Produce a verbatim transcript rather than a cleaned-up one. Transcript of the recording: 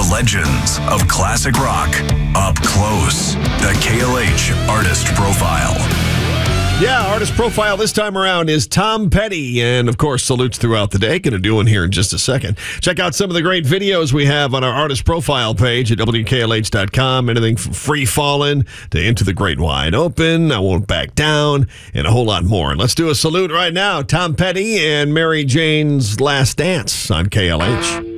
legends of classic rock up close. The K L H Artist Profile. Yeah, Artist Profile this time around is Tom Petty. And, of course, salutes throughout the day. Going to do one here in just a second. Check out some of the great videos we have on our Artist Profile page at W K L H dot com. Anything from Free Fallin' to Into the Great Wide Open, I Won't Back Down, and a whole lot more. And let's do a salute right now. Tom Petty and Mary Jane's Last Dance on K L H.